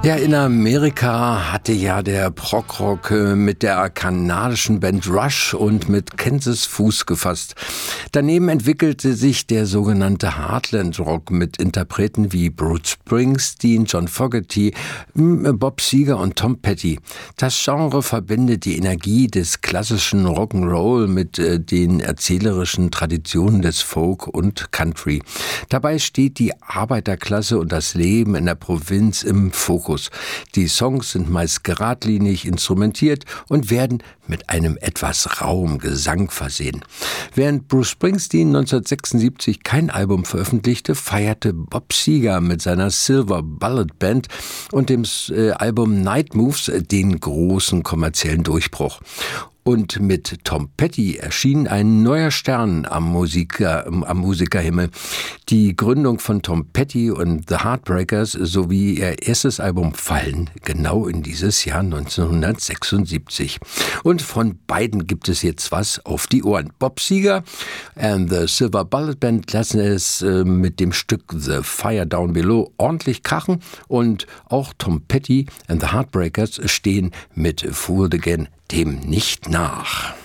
Ja, in Amerika hatte ja der Prog-Rock mit der kanadischen Band Rush und mit Kansas Fuß gefasst. Daneben entwickelte sich der sogenannte Heartland Rock mit Interpreten wie Bruce Springsteen, John Fogerty, Bob Seger und Tom Petty. Das Genre verbindet die Energie des klassischen Rock'n'Roll mit den erzählerischen Traditionen des Folk und Country. Dabei steht die Arbeiterklasse und das Leben in der Provinz im Fokus. Die Songs sind meist geradlinig instrumentiert und werden mit einem etwas rauem Gesang versehen. Während Bruce Springsteen 1976 kein Album veröffentlichte, feierte Bob Seger mit seiner Silver Bullet Band und dem Album Night Moves den großen kommerziellen Durchbruch. Und mit Tom Petty erschien ein neuer Stern am Musikerhimmel. Die Gründung von Tom Petty und The Heartbreakers sowie ihr erstes Album fallen genau in dieses Jahr 1976. Und von beiden gibt es jetzt was auf die Ohren. Bob Seger and the Silver Bullet Band lassen es mit dem Stück The Fire Down Below ordentlich krachen. Und auch Tom Petty and the Heartbreakers stehen mit Fooled Again dem nicht nach.